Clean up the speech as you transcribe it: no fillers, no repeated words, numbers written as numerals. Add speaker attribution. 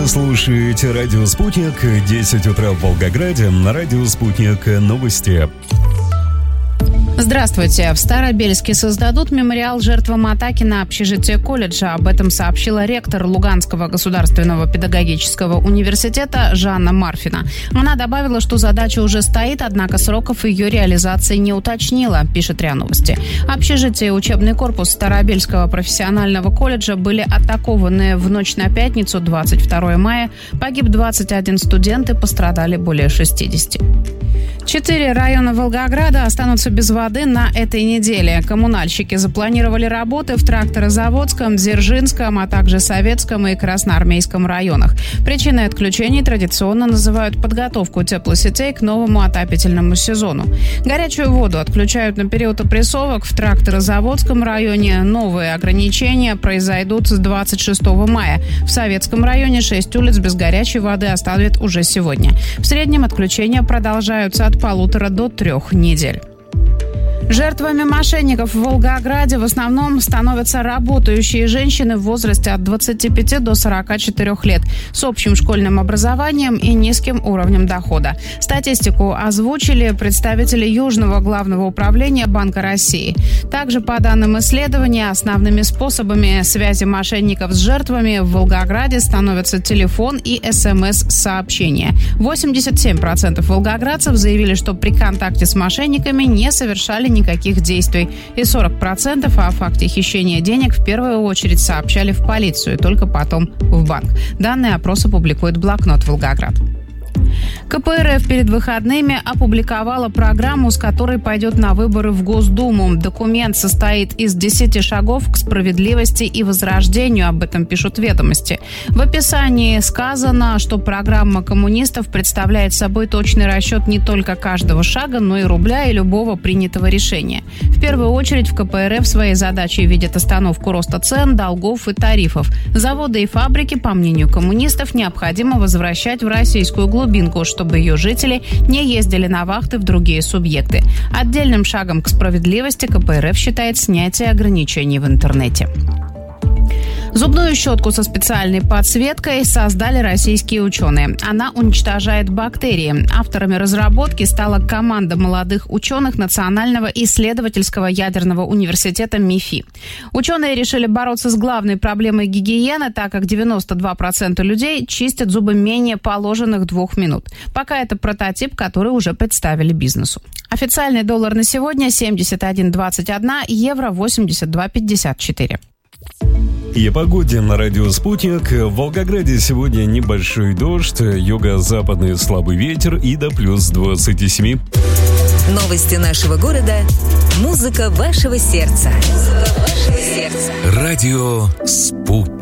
Speaker 1: Вы слушаете «Радио Спутник», 10 утра в Волгограде, на «Радио Спутник» новости.
Speaker 2: Здравствуйте. В Старобельске создадут мемориал жертвам атаки на общежитие колледжа. Об этом сообщила ректор Луганского государственного педагогического университета Жанна Марфина. Она добавила, что задача уже стоит, однако сроков ее реализации не уточнила, пишет РИА Новости. Общежитие и учебный корпус Старобельского профессионального колледжа были атакованы в ночь на пятницу, 22 мая. Погиб 21 студент и пострадали более 60. 4 района Волгограда останутся без воды на этой неделе. Коммунальщики запланировали работы в Тракторозаводском, Дзержинском, а также Советском и Красноармейском районах. Причиной отключений традиционно называют подготовку теплосетей к новому отопительному сезону. Горячую воду отключают на период опрессовок в Тракторозаводском районе. Новые ограничения произойдут с 26 мая. В Советском районе 6 улиц без горячей воды оставят уже сегодня. В среднем отключения продолжаются от 1,5 до 3 недель. Жертвами мошенников в Волгограде в основном становятся работающие женщины в возрасте от 25 до 44 лет с общим школьным образованием и низким уровнем дохода. Статистику озвучили представители Южного главного управления Банка России. Также, по данным исследования, основными способами связи мошенников с жертвами в Волгограде становятся телефон и СМС-сообщения. 87% волгоградцев заявили, что при контакте с мошенниками не совершали никаких действий. И 40% о факте хищения денег в первую очередь сообщали в полицию, только потом в банк. Данные опроса публикует блокнот «Волгоград». КПРФ перед выходными опубликовала программу, с которой пойдет на выборы в Госдуму. Документ состоит из 10 шагов к справедливости и возрождению, об этом пишут «Ведомости». В описании сказано, что программа коммунистов представляет собой точный расчет не только каждого шага, но и рубля и любого принятого решения. В первую очередь в КПРФ своей задачей видят остановку роста цен, долгов и тарифов. Заводы и фабрики, по мнению коммунистов, необходимо возвращать в российскую глубинку, чтобы ее жители не ездили на вахты в другие субъекты. Отдельным шагом к справедливости КПРФ считает снятие ограничений в интернете. Зубную щетку со специальной подсветкой создали российские ученые. Она уничтожает бактерии. Авторами разработки стала команда молодых ученых Национального исследовательского ядерного университета МИФИ. Ученые решили бороться с главной проблемой гигиены, так как 92% людей чистят зубы менее положенных 2 минут. Пока это прототип, который уже представили бизнесу. Официальный доллар на сегодня 71,21, евро 82,54.
Speaker 1: И о погоде на «Радио Спутник». В Волгограде сегодня небольшой дождь, юго-западный слабый ветер и до плюс 27.
Speaker 3: Новости нашего города. Музыка вашего сердца.
Speaker 4: «Радио Спутник».